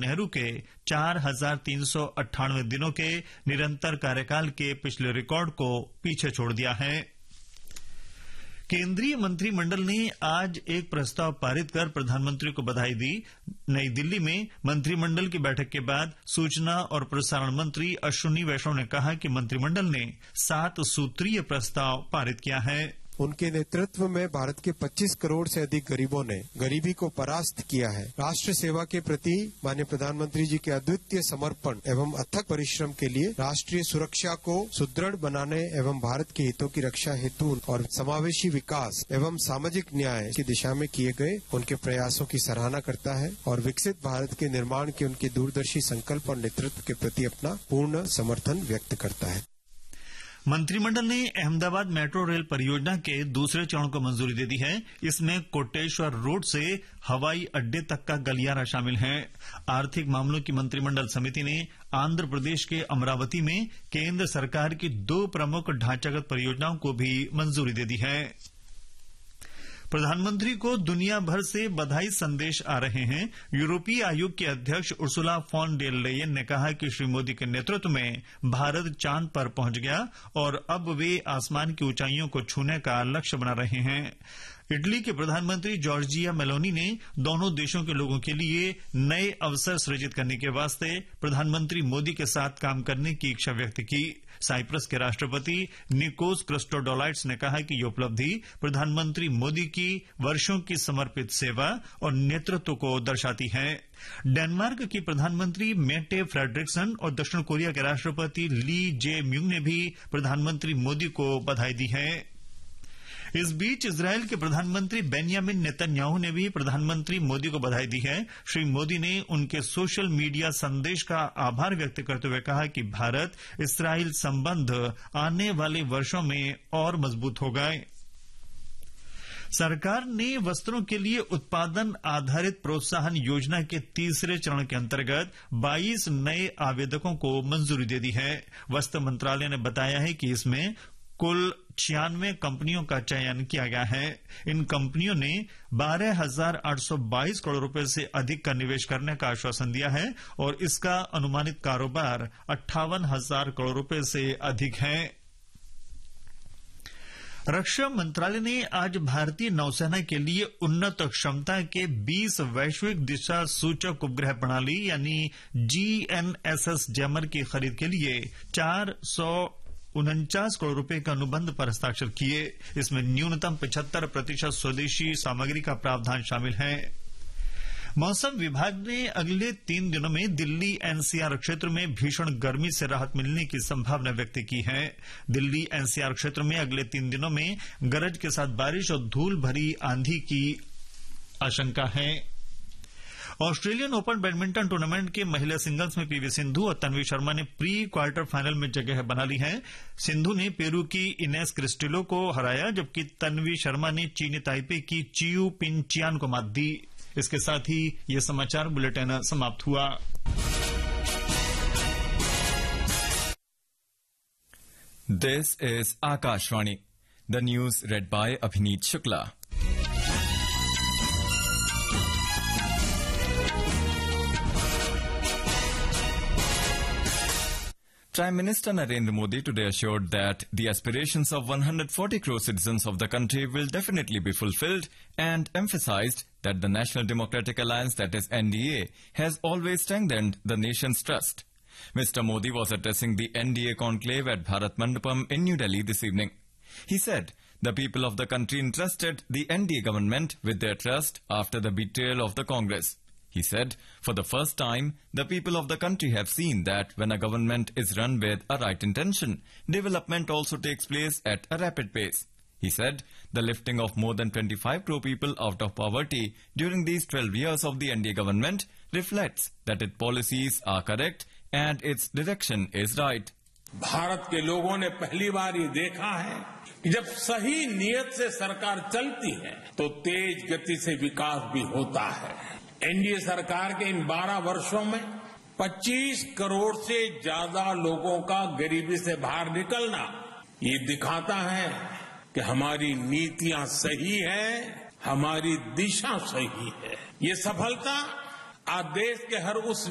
नेहरू के 4,398 दिनों के निरंतर कार्यकाल के पिछले रिकॉर्ड को पीछे छोड़ दिया है। केंद्रीय मंत्रिमंडल ने आज एक प्रस्ताव पारित कर प्रधानमंत्री को बधाई दी। नई दिल्ली में मंत्रिमंडल की बैठक के बाद सूचना और प्रसारण मंत्री अश्विनी वैष्णव ने कहा कि मंत्रिमंडल ने 7 सूत्रीय प्रस्ताव पारित किया है। उनके नेतृत्व में भारत के 25 करोड़ से अधिक गरीबों ने गरीबी को परास्त किया है। राष्ट्र सेवा के प्रति माननीय प्रधानमंत्री जी के अद्वितीय समर्पण एवं अथक परिश्रम के लिए राष्ट्रीय सुरक्षा को सुदृढ़ बनाने एवं भारत के हितों की रक्षा हेतु और समावेशी विकास एवं सामाजिक न्याय की दिशा में किए गए उनके प्रयासों की सराहना करता है और विकसित भारत के निर्माण के उनके दूरदर्शी संकल्प और नेतृत्व के प्रति अपना पूर्ण समर्थन व्यक्त करता है। मंत्रिमंडल ने अहमदाबाद मेट्रो रेल परियोजना के दूसरे चरण को मंजूरी दे दी है। इसमें कोटेश्वर रोड से हवाई अड्डे तक का गलियारा शामिल है। आर्थिक मामलों की मंत्रिमंडल समिति ने आंध्र प्रदेश के अमरावती में केंद्र सरकार की 2 प्रमुख ढांचागत परियोजनाओं को भी मंजूरी दे दी है। प्रधानमंत्री को दुनिया भर से बधाई संदेश आ रहे हैं। यूरोपीय आयोग के अध्यक्ष उर्सुला फॉन डेर लेयन ने कहा कि श्री मोदी के नेतृत्व में भारत चांद पर पहुंच गया और अब वे आसमान की ऊंचाइयों को छूने का लक्ष्य बना रहे हैं। इटली के प्रधानमंत्री जॉर्जिया मेलोनी ने दोनों देशों के लोगों के लिए नए अवसर सृजित करने के वास्ते प्रधानमंत्री मोदी के साथ काम करने की इच्छा व्यक्त की। साइप्रस के राष्ट्रपति निकोस क्रिस्टोडोलाइट्स ने कहा कि ये उपलब्धि प्रधानमंत्री मोदी की वर्षों की समर्पित सेवा और नेतृत्व को दर्शाती है। डेनमार्क की प्रधानमंत्री मेटे फ्रेडरिक्सन और दक्षिण कोरिया के राष्ट्रपति ली जे म्यूंग ने भी प्रधानमंत्री मोदी को बधाई दी है। इस बीच इजरायल के प्रधानमंत्री बेंयामिन नेतन्याहू ने भी प्रधानमंत्री मोदी को बधाई दी है। श्री मोदी ने उनके सोशल मीडिया संदेश का आभार व्यक्त करते हुए कहा कि भारत इस्राइल संबंध आने वाले वर्षों में और मजबूत होगा। सरकार ने वस्त्रों के लिए उत्पादन आधारित प्रोत्साहन योजना के तीसरे चरण के अंतर्गत 22 नए आवेदकों को मंजूरी दे दी है। वस्त्र मंत्रालय ने बताया है कि इसमें कुल 96 कंपनियों का चयन किया गया है। इन कंपनियों ने 12,822 करोड़ रुपए से अधिक का निवेश करने का आश्वासन दिया है और इसका अनुमानित कारोबार 58,000 करोड़ रुपए से अधिक है। रक्षा मंत्रालय ने आज भारतीय नौसेना के लिए उन्नत क्षमता के 20 वैश्विक दिशा सूचक उपग्रह प्रणाली यानी GNSS जैमर की खरीद के लिए 449 करोड़ रुपए के अनुबंध पर हस्ताक्षर किए। इसमें न्यूनतम 75% स्वदेशी सामग्री का प्रावधान शामिल है। मौसम विभाग ने अगले 3 दिनों में दिल्ली NCR क्षेत्र में भीषण गर्मी से राहत मिलने की संभावना व्यक्त की है। दिल्ली NCR क्षेत्र में अगले 3 दिनों में गरज के साथ बारिश और धूल भरी आंधी की आशंका है। ऑस्ट्रेलियन ओपन बैडमिंटन टूर्नामेंट के महिला सिंगल्स में पीवी सिंधु और तन्वी शर्मा ने प्री क्वार्टर फाइनल में जगह बना ली है। सिंधु ने पेरू की इनेस क्रिस्टिलो को हराया जबकि तन्वी शर्मा ने चीनी ताइपे की चियू पिंचियान को मात दी। इसके साथ ही ये समाचार बुलेटिन समाप्त हुआ। This is Akashvani, the news red bye अभिनीत Shukla. Prime Minister Narendra Modi today assured that the aspirations of 140 crore citizens of the country will definitely be fulfilled and emphasized that the National Democratic Alliance, that is NDA, has always strengthened the nation's trust. Mr. Modi was addressing the NDA conclave at Bharat Mandapam in New Delhi this evening. He said the people of the country entrusted the NDA government with their trust after the betrayal of the Congress. He said, for the first time, the people of the country have seen that when a government is run with a right intention, development also takes place at a rapid pace. He said, the lifting of more than 25 crore people out of poverty during these 12 years of the NDA government reflects that its policies are correct and its direction is right. Bharat के लोगों ने पहली बार ये देखा है कि जब सही नियत से सरकार चलती है तो तेज गति से विकास भी होता है। एनडीए सरकार के इन 12 वर्षों में 25 करोड़ से ज्यादा लोगों का गरीबी से बाहर निकलना ये दिखाता है कि हमारी नीतियां सही है, हमारी दिशा सही है। ये सफलता आज देश के हर उस